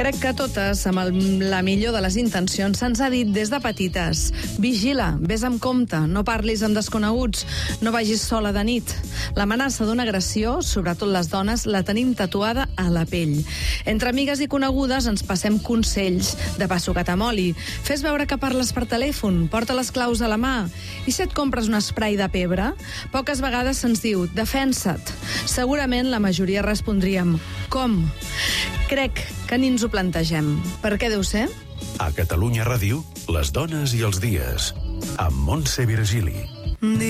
Crec que a totes, amb la millor de les intencions, se'ns ha dit des de petites: vigila, vés amb compte, no parlis amb desconeguts, no vagis sola de nit. L'amenaça d'una agressió, sobretot les dones, la tenim tatuada a la pell. Entre amigues i conegudes ens passem consells de pa sucat amb oli. Fes veure que parles per telèfon, porta les claus a la mà. I si et compres un spray de pebre? Poques vegades se'ns diu: defensa't. Segurament la majoria respondríem: com? Crec que ni ens ho plantegem. Per què deu ser? A Catalunya Ràdio, les dones i els dies, amb Montse Virgili.